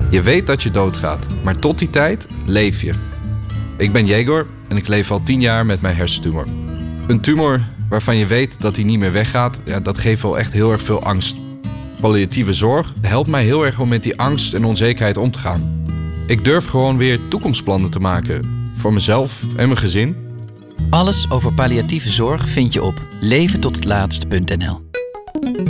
Je weet dat je doodgaat, maar tot die tijd leef je. Ik ben Jegor en ik leef al 10 jaar met mijn hersentumor. Een tumor waarvan je weet dat hij niet meer weggaat, dat geeft wel echt heel erg veel angst. Palliatieve zorg helpt mij heel erg om met die angst en onzekerheid om te gaan. Ik durf gewoon weer toekomstplannen te maken. Voor mezelf en mijn gezin. Alles over palliatieve zorg vind je op leventothetlaatst.nl.